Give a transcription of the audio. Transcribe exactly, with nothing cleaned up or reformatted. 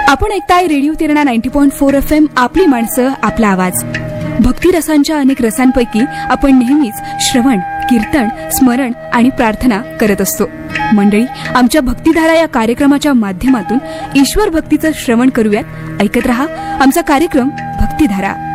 आपण ऐकताय radio तिरणा ninety point four F M, आपली माणसं आपला आवाज. भक्ती रसांच्या अनेक रसांपैकी आपण नेहमीच श्रवण, कीर्तन, स्मरण आणि प्रार्थना करत असतो. मंडळी, आमच्या भक्तिधारा या कार्यक्रमाच्या माध्यमातून ईश्वर भक्तीचं श्रवण करूयात. ऐकत रहा आमचा कार्यक्रम भक्तिधारा.